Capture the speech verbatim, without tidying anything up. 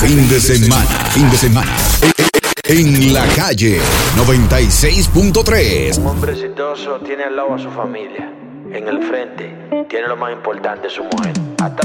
Fin de semana, fin de semana. En la calle noventa y seis punto tres. Un hombre exitoso tiene al lado a su familia. En el frente tiene lo más importante, su mujer.